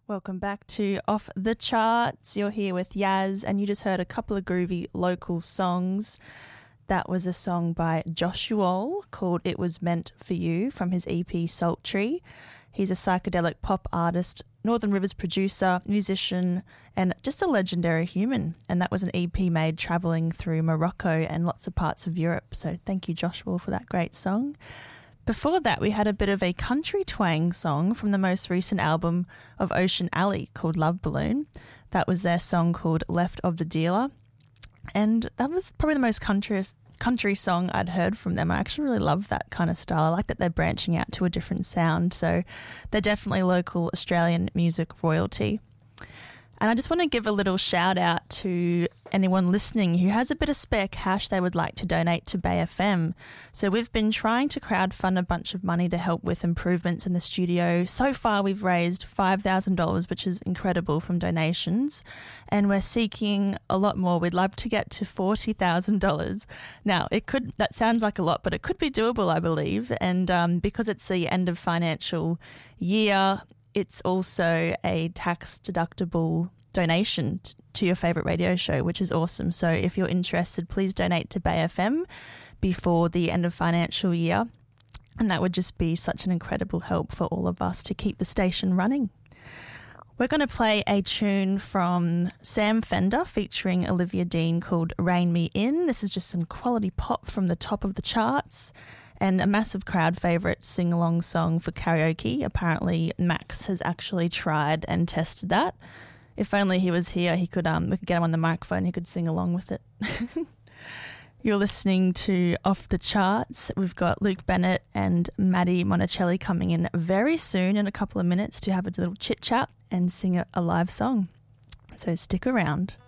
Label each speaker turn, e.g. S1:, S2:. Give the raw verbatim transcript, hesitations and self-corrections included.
S1: Welcome back to Off the Charts. You're here with Yaz, and you just heard a couple of groovy local songs. That was a song by Joshua called It Was Meant For You from his E P Sultry. He's a psychedelic pop artist, Northern Rivers producer, musician, and just a legendary human. And that was an E P made travelling through Morocco and lots of parts of Europe. So thank you, Joshua, for that great song. Before that, we had a bit of a country twang song from the most recent album of Ocean Alley called Love Balloon. That was their song called Left of the Dealer. And that was probably the most country, country song I'd heard from them. I actually really love that kind of style. I like that they're branching out to a different sound. So they're definitely local Australian music royalty. And I just want to give a little shout out to anyone listening who has a bit of spare cash they would like to donate to Bay F M. So we've been trying to crowdfund a bunch of money to help with improvements in the studio. So far we've raised five thousand dollars, which is incredible from donations. And we're seeking a lot more. We'd love to get to forty thousand dollars. Now, it could that sounds like a lot, but it could be doable, I believe. And um, because it's the end of financial year, it's also a tax-deductible donation t- to your favourite radio show, which is awesome. So if you're interested, please donate to Bay F M before the end of financial year. And that would just be such an incredible help for all of us to keep the station running. We're going to play a tune from Sam Fender featuring Olivia Dean called Rein Me In. This is just some quality pop from the top of the charts. And a massive crowd favourite sing-along song for karaoke. Apparently Max has actually tried and tested that. If only he was here, he could um we could get him on the microphone, he could sing along with it. You're listening to Off the Charts. We've got Luke Bennett and Maddie Monticelli coming in very soon in a couple of minutes to have a little chit-chat and sing a, a live song. So stick around.